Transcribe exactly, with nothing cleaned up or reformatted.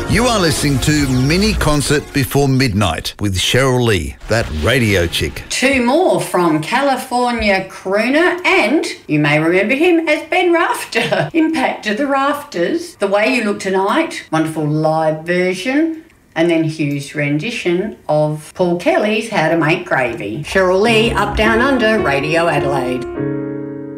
You are listening to Mini Concert Before Midnight with Cheryl Lee, that radio chick. Two more from California crooner, and you may remember him as Ben Rafter. Impact to the Rafters, The Way You Look Tonight, wonderful live version, and then Hugh's rendition of Paul Kelly's How to Make Gravy. Cheryl Lee, Up Down Under, Radio Adelaide.